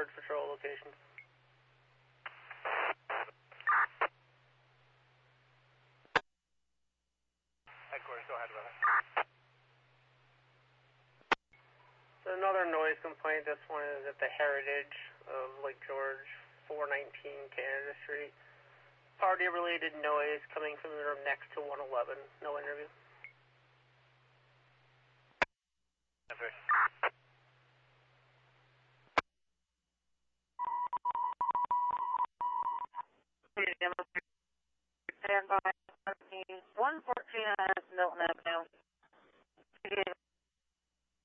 George patrol locations. Headquarters, go ahead with it. So another noise complaint, this one is at the Heritage of Lake George, 419 Canada Street. Party-related noise coming from the room next to 111. No interview. Stand by 114 Milton Avenue.